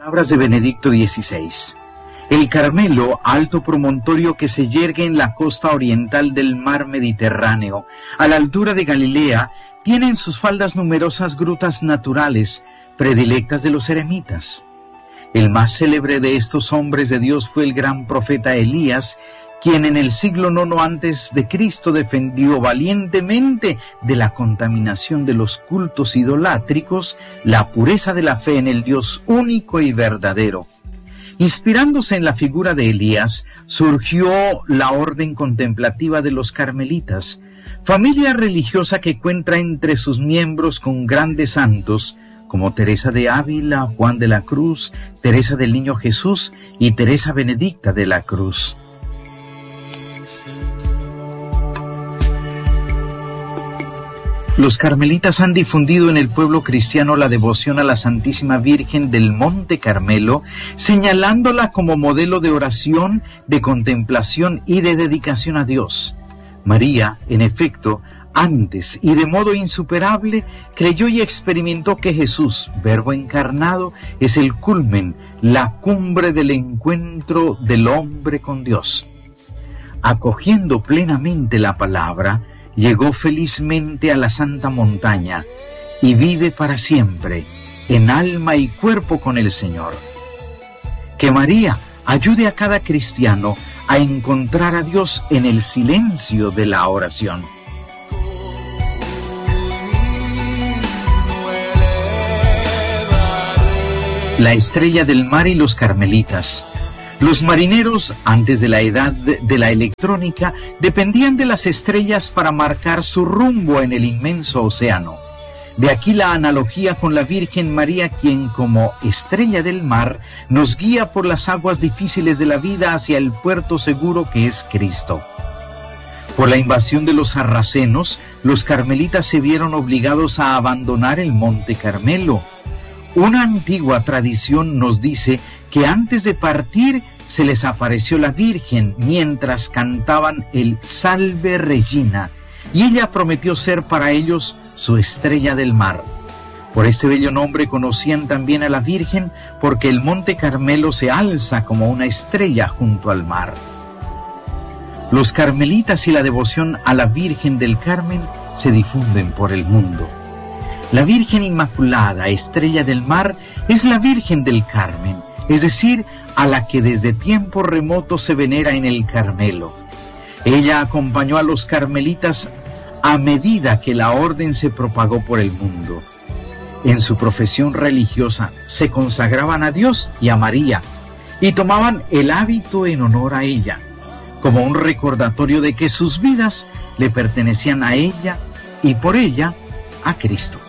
Palabras de Benedicto XVI. El Carmelo, alto promontorio que se yergue en la costa oriental del mar Mediterráneo, a la altura de Galilea, tiene en sus faldas numerosas grutas naturales, predilectas de los eremitas. El más célebre de estos hombres de Dios fue el gran profeta Elías, quien en el siglo IX a.C. defendió valientemente de la contaminación de los cultos idolátricos la pureza de la fe en el Dios único y verdadero. Inspirándose en la figura de Elías, surgió la orden contemplativa de los carmelitas, familia religiosa que cuenta entre sus miembros con grandes santos como Teresa de Ávila, Juan de la Cruz, Teresa del Niño Jesús y Teresa Benedicta de la Cruz. Los carmelitas han difundido en el pueblo cristiano la devoción a la Santísima Virgen del Monte Carmelo, señalándola como modelo de oración, de contemplación y de dedicación a Dios. María, en efecto, antes y de modo insuperable, creyó y experimentó que Jesús, Verbo encarnado, es el culmen, la cumbre del encuentro del hombre con Dios. Acogiendo plenamente la palabra, llegó felizmente a la santa montaña y vive para siempre, en alma y cuerpo con el Señor. Que María ayude a cada cristiano a encontrar a Dios en el silencio de la oración. La estrella del mar y los carmelitas. Los marineros, antes de la edad de la electrónica, dependían de las estrellas para marcar su rumbo en el inmenso océano. De aquí la analogía con la Virgen María, quien como estrella del mar nos guía por las aguas difíciles de la vida hacia el puerto seguro que es Cristo. Por la invasión de los sarracenos, los carmelitas se vieron obligados a abandonar el Monte Carmelo. Una antigua tradición nos dice que antes de partir se les apareció la Virgen mientras cantaban el Salve Regina, y ella prometió ser para ellos su estrella del mar. Por este bello nombre conocían también a la Virgen, porque el Monte Carmelo se alza como una estrella junto al mar. Los carmelitas y la devoción a la Virgen del Carmen se difunden por el mundo. La Virgen Inmaculada, estrella del mar, es la Virgen del Carmen, es decir, a la que desde tiempo remoto se venera en el Carmelo. Ella acompañó a los carmelitas a medida que la orden se propagó por el mundo. En su profesión religiosa se consagraban a Dios y a María, y tomaban el hábito en honor a ella, como un recordatorio de que sus vidas le pertenecían a ella y por ella a Cristo.